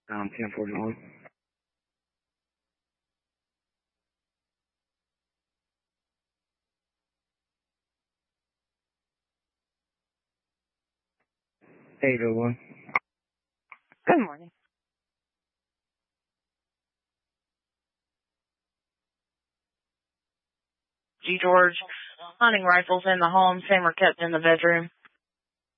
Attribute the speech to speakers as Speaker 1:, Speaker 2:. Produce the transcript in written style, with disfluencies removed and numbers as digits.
Speaker 1: 1041. One.
Speaker 2: Good morning. G. George, hunting rifles in the home, same are kept in the bedroom.